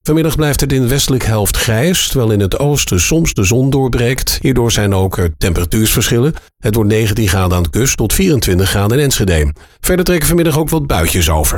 Vanmiddag blijft het in de westelijke helft grijs, terwijl in het oosten soms de zon doorbreekt. Hierdoor zijn ook er temperatuursverschillen. Het wordt 19 graden aan de kust tot 24 graden in Enschede. Verder trekken vanmiddag ook wat buitjes over.